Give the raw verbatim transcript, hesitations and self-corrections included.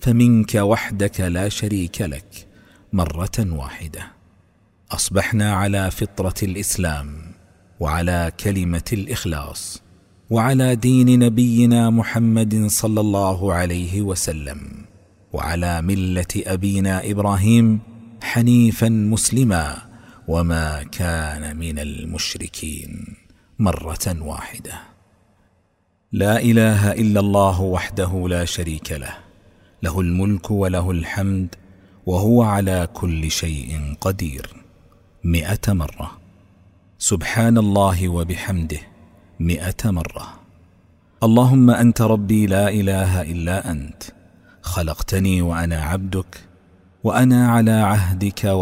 فمنك وحدك لا شريك لك مرة واحدة. أصبحنا على فطرة الإسلام، وعلى كلمة الإخلاص، وعلى دين نبينا محمد صلى الله عليه وسلم، وعلى ملة أبينا إبراهيم حنيفا مسلما وما كان من المشركين مرة واحدة. لا إله إلا الله وحده لا شريك له، له الملك وله الحمد وهو على كل شيء قدير مئة مرة. سبحان الله وبحمده مئة مرة. اللهم أنت ربي لا إله إلا أنت، خلقتني وأنا عبدك، وأنا على عهدك